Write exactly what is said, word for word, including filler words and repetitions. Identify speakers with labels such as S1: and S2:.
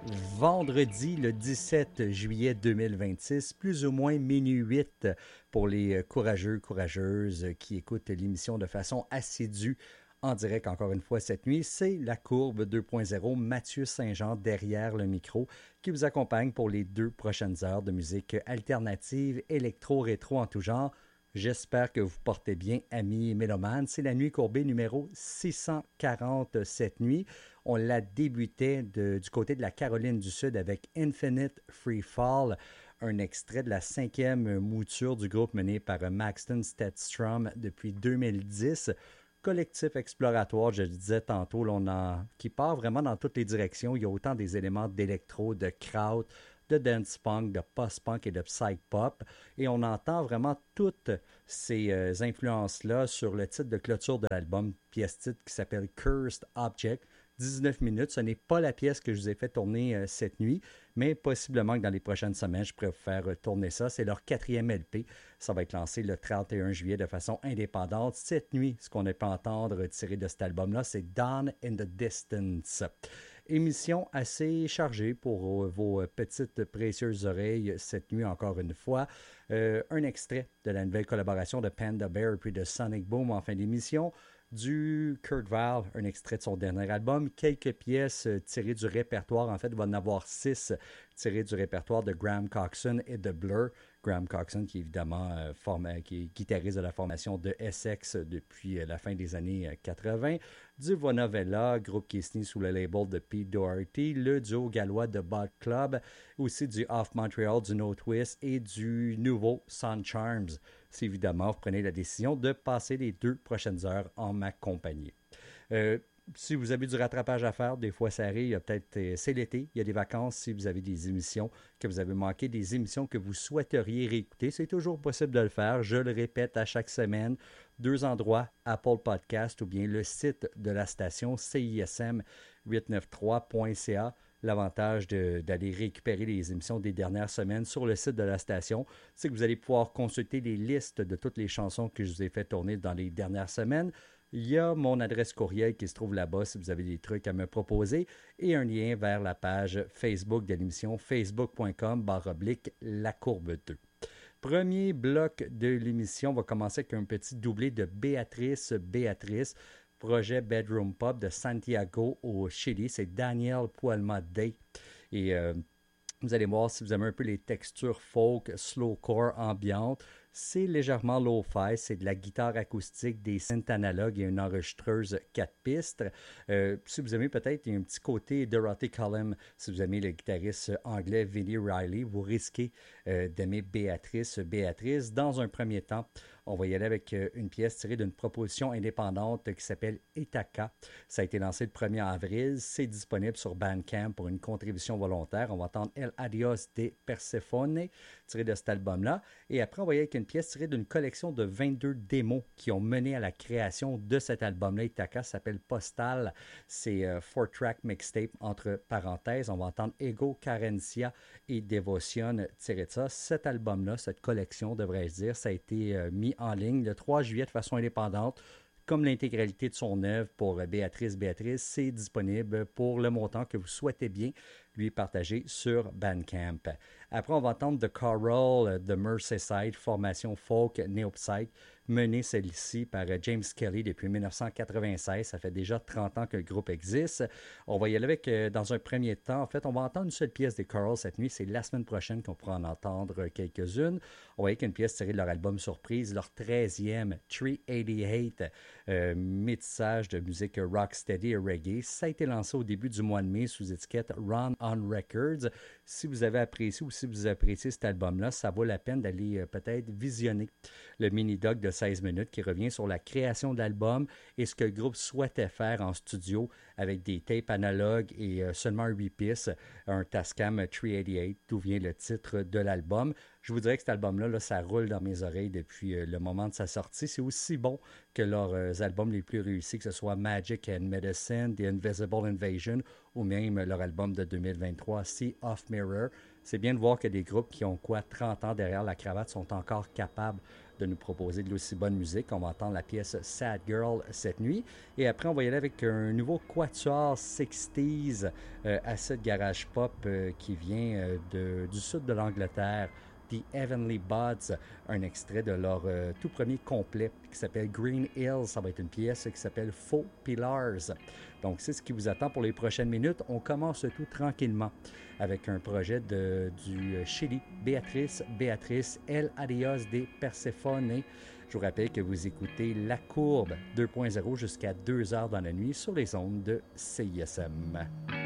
S1: vendredi le dix-sept juillet deux mille vingt-six, plus ou moins minuit huit pour les courageux, courageuses qui écoutent l'émission de façon assidue en direct encore une fois cette nuit. C'est la courbe deux point zéro, Mathieu Saint-Jean derrière le micro qui vous accompagne pour les deux prochaines heures de musique alternative, électro-rétro en tout genre. J'espère que vous portez bien, amis mélomanes. C'est la nuit courbée numéro six cent quarante cette nuit. On la débutait de, du côté de la Caroline du Sud avec Infinite Free Fall, un extrait de la cinquième mouture du groupe mené par Maxton Stetstrom depuis deux mille dix. Collectif exploratoire, je le disais tantôt, là, on en, qui part vraiment dans toutes les directions. Il y a autant des éléments d'électro, de kraut, de dance punk, de post-punk et de psych-pop. Et on entend vraiment toutes ces euh, influences-là sur le titre de clôture de l'album, pièce-titre qui s'appelle Cursed Object. dix-neuf minutes, ce n'est pas la pièce que je vous ai fait tourner euh, cette nuit, mais possiblement que dans les prochaines semaines, je pourrais vous faire euh, tourner ça. C'est leur quatrième L P. Ça va être lancé le trente et un juillet de façon indépendante. Cette nuit, ce qu'on a pu entendre tiré de cet album-là, c'est Dawn in the Distance. Émission assez chargée pour vos petites précieuses oreilles cette nuit encore une fois. Euh, un extrait de la nouvelle collaboration de Panda Bear et puis de Sonic Boom en fin d'émission. Du Kurt Weill, un extrait de son dernier album, quelques pièces tirées du répertoire, en fait, il va en avoir six tirées du répertoire de Graham Coxon et de Blur. Graham Coxon, qui est évidemment euh, forma, qui est guitariste de la formation de Essex depuis euh, la fin des années euh, quatre-vingt, du Vonovella, groupe qui est signé sous le label de Pete Doherty, le duo gallois de Bot Club, aussi du Off Montreal, du No Twist et du nouveau Sun Charms. Si évidemment vous prenez la décision de passer les deux prochaines heures en ma compagnie. Euh, si vous avez du rattrapage à faire, des fois ça arrive, il y a peut-être, euh, c'est l'été, il y a des vacances, si vous avez des émissions que vous avez manqué, des émissions que vous souhaiteriez réécouter, c'est toujours possible de le faire, je le répète à chaque semaine, deux endroits, Apple Podcast ou bien le site de la station C I S M huit cent quatre-vingt-trois point C A. L'avantage de, d'aller récupérer les émissions des dernières semaines sur le site de la station, c'est que vous allez pouvoir consulter les listes de toutes les chansons que je vous ai fait tourner dans les dernières semaines. Il y a mon adresse courriel qui se trouve là-bas si vous avez des trucs à me proposer et un lien vers la page Facebook de l'émission facebook.com barre oblique la courbe deux. Premier bloc de l'émission, on va commencer avec un petit doublé de Béatrice Béatrice, projet Bedroom Pop de Santiago au Chili. C'est Daniel Puelma Day. Et euh, vous allez voir si vous aimez un peu les textures folk, slowcore, ambiantes. C'est légèrement lo-fi, c'est de la guitare acoustique, des synths analogues et une enregistreuse quatre pistes. Euh, si vous aimez peut-être, il y a un petit côté Dorothy Cullum. Si vous aimez le guitariste anglais Vinnie Riley, vous risquez euh, d'aimer Béatrice Béatrice. Dans un premier temps, on va y aller avec une pièce tirée d'une proposition indépendante qui s'appelle Ithaca. Ça a été lancé le premier avril. C'est disponible sur Bandcamp pour une contribution volontaire. On va entendre El Adios de Persephone, tiré de cet album-là. Et après, on va y aller avec une pièce tirée d'une collection de vingt-deux démos qui ont mené à la création de cet album-là. Ithaca s'appelle Postal. C'est euh, four-track mixtape entre parenthèses. On va entendre Ego, Carencia et Devotion tiré de ça. Cet album-là, cette collection, devrais-je dire, ça a été euh, mis en ligne le trois juillet de façon indépendante. Comme l'intégralité de son œuvre pour Béatrice Béatrice, c'est disponible pour le montant que vous souhaitez bien lui partager sur Bandcamp. Après, on va entendre The Choral de Merseyside, formation folk néo-psych, menée celle-ci par James Kelly depuis dix-neuf cent quatre-vingt-seize. Ça fait déjà trente ans que le groupe existe. On va y aller avec, euh, dans un premier temps, en fait, on va entendre une seule pièce des Chorals cette nuit. C'est la semaine prochaine qu'on pourra en entendre quelques-unes. On va y aller avec une pièce tirée de leur album Surprise, leur treizième, trois cent quatre-vingt-huit, euh, métissage de musique rocksteady et reggae. Ça a été lancé au début du mois de mai sous étiquette Run on Records. Si vous avez apprécié ou si vous appréciez cet album-là, ça vaut la peine d'aller euh, peut-être visionner le mini-doc de seize minutes qui revient sur la création de l'album et ce que le groupe souhaitait faire en studio avec des tapes analogues et euh, seulement huit pistes, un Tascam trois cent quatre-vingt-huit, d'où vient le titre de l'album. Je vous dirais que cet album-là, là, ça roule dans mes oreilles depuis euh, le moment de sa sortie. C'est aussi bon que leurs euh, albums les plus réussis, que ce soit Magic and Medicine, The Invisible Invasion ou même leur album de deux mille vingt-trois, Sea of Mirror. C'est bien de voir que des groupes qui ont quoi trente ans derrière la cravate sont encore capables de nous proposer de l'aussi bonne musique. On va entendre la pièce Sad Girl cette nuit. Et après, on va y aller avec un nouveau quatuor sixties euh, acid garage pop euh, qui vient euh, de, du sud de l'Angleterre. The Heavenly Buds, un extrait de leur euh, tout premier complet qui s'appelle Green Hills. Ça va être une pièce qui s'appelle Faux Pillars. Donc, c'est ce qui vous attend pour les prochaines minutes. On commence tout tranquillement avec un projet de, du Chili, Béatrice, Béatrice, El Adios de Persephone. Je vous rappelle que vous écoutez La Courbe deux point zéro jusqu'à deux heures dans la nuit sur les ondes de C I S M.